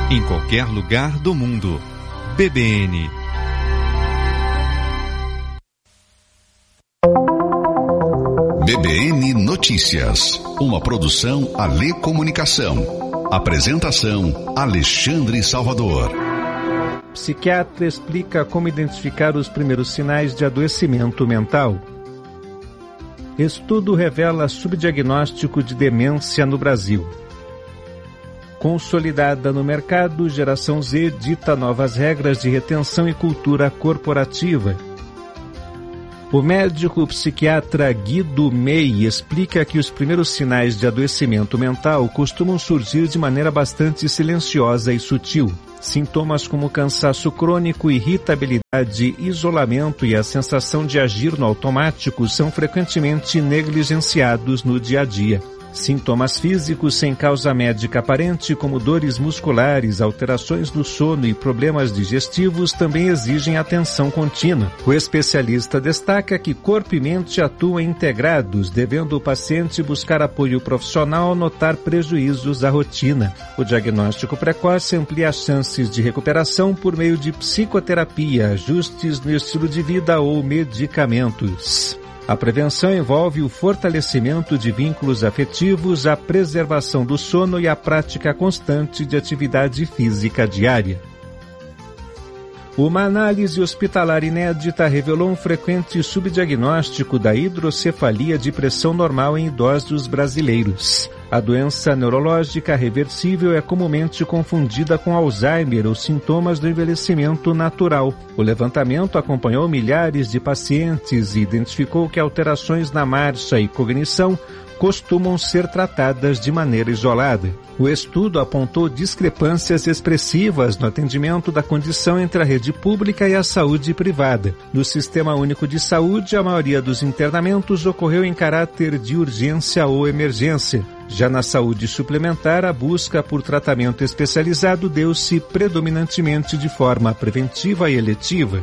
em qualquer lugar do mundo. BBN. BBN Notícias, uma produção Alê Comunicação. Apresentação Alexandre Salvador. Psiquiatra explica como identificar os primeiros sinais de adoecimento mental. Estudo revela subdiagnóstico de demência no Brasil. Consolidada no mercado, Geração Z dita novas regras de retenção e cultura corporativa. O médico psiquiatra Guido Mey explica que os primeiros sinais de adoecimento mental costumam surgir de maneira bastante silenciosa e sutil. Sintomas como cansaço crônico, irritabilidade, isolamento e a sensação de agir no automático são frequentemente negligenciados no dia a dia. Sintomas físicos sem causa médica aparente, como dores musculares, alterações do sono e problemas digestivos, também exigem atenção contínua. O especialista destaca que corpo e mente atuam integrados, devendo o paciente buscar apoio profissional ao notar prejuízos à rotina. O diagnóstico precoce amplia as chances de recuperação por meio de psicoterapia, ajustes no estilo de vida ou medicamentos. A prevenção envolve o fortalecimento de vínculos afetivos, a preservação do sono e a prática constante de atividade física diária. Uma análise hospitalar inédita revelou um frequente subdiagnóstico da hidrocefalia de pressão normal em idosos brasileiros. A doença neurológica reversível é comumente confundida com Alzheimer ou sintomas do envelhecimento natural. O levantamento acompanhou milhares de pacientes e identificou que alterações na marcha e cognição costumam ser tratadas de maneira isolada. O estudo apontou discrepâncias expressivas no atendimento da condição entre a rede pública e a saúde privada. No Sistema Único de Saúde, a maioria dos internamentos ocorreu em caráter de urgência ou emergência. Já na saúde suplementar, a busca por tratamento especializado deu-se predominantemente de forma preventiva e eletiva.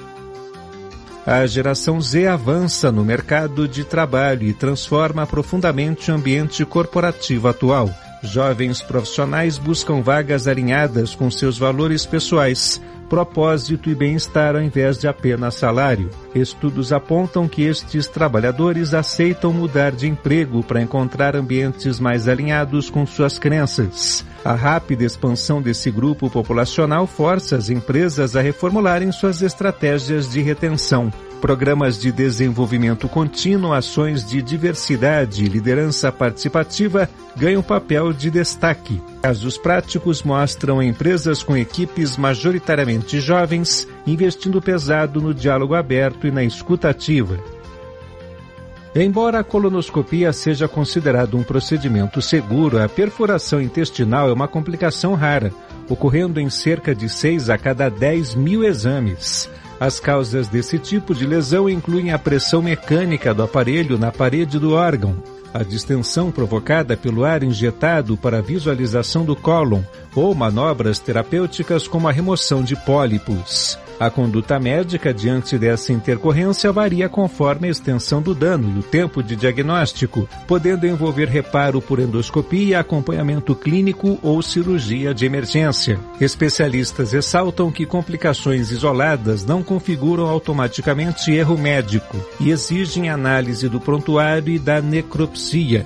A geração Z avança no mercado de trabalho e transforma profundamente o ambiente corporativo atual. Jovens profissionais buscam vagas alinhadas com seus valores pessoais, propósito e bem-estar ao invés de apenas salário. Estudos apontam que estes trabalhadores aceitam mudar de emprego para encontrar ambientes mais alinhados com suas crenças. A rápida expansão desse grupo populacional força as empresas a reformularem suas estratégias de retenção. Programas de desenvolvimento contínuo, ações de diversidade e liderança participativa ganham papel de destaque. Casos práticos mostram empresas com equipes majoritariamente jovens investindo pesado no diálogo aberto e na escuta ativa. Embora a colonoscopia seja considerado um procedimento seguro, a perfuração intestinal é uma complicação rara, ocorrendo em cerca de 6 a cada 10 mil exames. As causas desse tipo de lesão incluem a pressão mecânica do aparelho na parede do órgão, a distensão provocada pelo ar injetado para a visualização do cólon ou manobras terapêuticas como a remoção de pólipos. A conduta médica diante dessa intercorrência varia conforme a extensão do dano e o tempo de diagnóstico, podendo envolver reparo por endoscopia, acompanhamento clínico ou cirurgia de emergência. Especialistas ressaltam que complicações isoladas não configuram automaticamente erro médico e exigem análise do prontuário e da necropsia.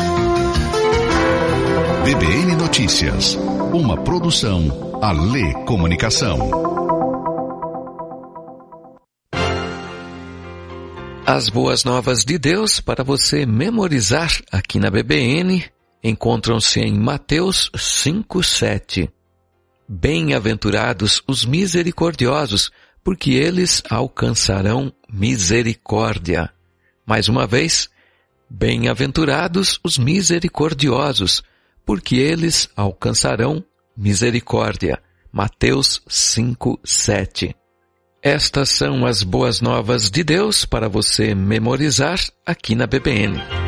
BBN Notícias, uma produção Alê Comunicação. As boas novas de Deus para você memorizar aqui na BBN encontram-se em Mateus 5:7. Bem-aventurados os misericordiosos, porque eles alcançarão misericórdia. Mais uma vez, bem-aventurados os misericordiosos, porque eles alcançarão misericórdia. Mateus 5:7. Estas são as boas novas de Deus para você memorizar aqui na BBN.